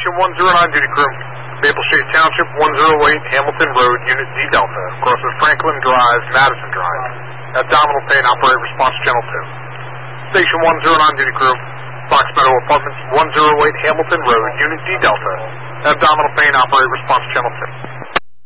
Station 109 duty crew. Maple Shade Township, 108 Hamilton Road, Unit D Delta. Crosses Franklin Drive, Madison Drive. Abdominal pain, operate response channel 2. Station 109 duty crew. Fox Meadow Apartments, 108 Hamilton Road, Unit D Delta. Abdominal pain, operate response channel 2.